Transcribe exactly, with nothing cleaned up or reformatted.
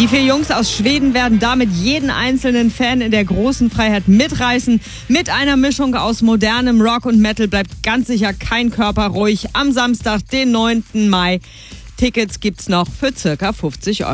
Die vier Jungs aus Schweden werden damit jeden einzelnen Fan in der großen Freiheit mitreißen. Mit einer Mischung aus modernem Rock und Metal bleibt ganz sicher kein Körper ruhig. Am Samstag, den neunten Mai. Tickets gibt's noch für circa fünfzig Euro.